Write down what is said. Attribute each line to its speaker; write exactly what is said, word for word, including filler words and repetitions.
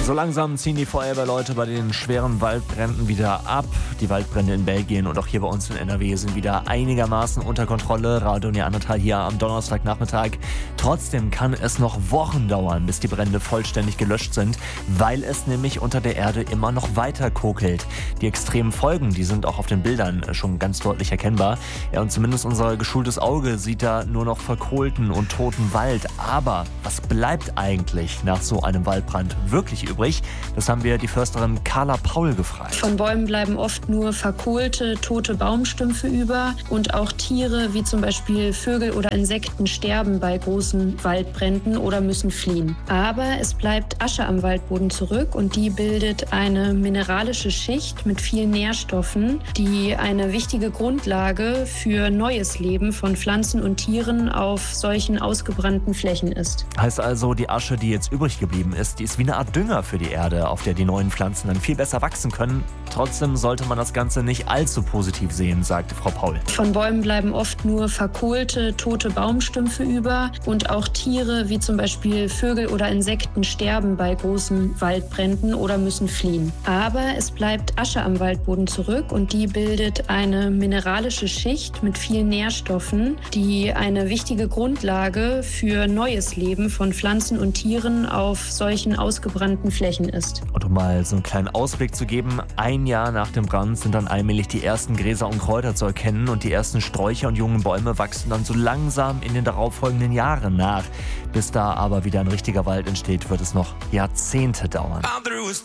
Speaker 1: So langsam ziehen die Feuerwehrleute bei den schweren Waldbränden wieder ab. Die Waldbrände in Belgien und auch hier bei uns in N R W sind wieder einigermaßen unter Kontrolle. Radio Neandertal hier am Donnerstagnachmittag. Trotzdem kann es noch Wochen dauern, bis die Brände vollständig gelöscht sind, weil es nämlich unter der Erde immer noch weiter kokelt. Die extremen Folgen, die sind auch auf den Bildern schon ganz deutlich erkennbar. Ja, und zumindest unser geschultes Auge sieht da nur noch verkohlten und toten Wald. Aber was bleibt eigentlich nach so einem Waldbrand wirklich übrig? Das haben wir die Försterin Carla Paul gefragt.
Speaker 2: Von Bäumen bleiben oft nur verkohlte, tote Baumstümpfe über und auch Tiere wie zum Beispiel Vögel oder Insekten sterben bei großen Waldbränden oder müssen fliehen. Aber es bleibt Asche am Waldboden zurück und die bildet eine mineralische Schicht mit vielen Nährstoffen, die eine wichtige Grundlage für neues Leben von Pflanzen und Tieren auf solchen ausgebrannten Flächen ist.
Speaker 1: Heißt also, die Asche, die jetzt übrig geblieben ist, die ist wie eine Art Dünger für die Erde, auf der die neuen Pflanzen dann viel besser wachsen können. Trotzdem sollte man das Ganze nicht allzu positiv sehen, sagte Frau Paul.
Speaker 2: Von Bäumen bleiben oft nur verkohlte, tote Baumstümpfe über und auch Tiere wie zum Beispiel Vögel oder Insekten sterben bei großen Waldbränden oder müssen fliehen. Aber es bleibt Asche am Waldboden zurück und die bildet eine mineralische Schicht mit vielen Nährstoffen, die eine wichtige Grundlage für neues Leben von Pflanzen und Tieren auf solchen ausgebrannten Flächen ist.
Speaker 1: Und um mal so einen kleinen Ausblick zu geben, ein Jahr nach dem Brand sind dann allmählich die ersten Gräser und Kräuter zu erkennen und die ersten Sträucher und jungen Bäume wachsen dann so langsam in den darauffolgenden Jahren nach. Bis da aber wieder ein richtiger Wald entsteht, wird es noch Jahrzehnte dauern.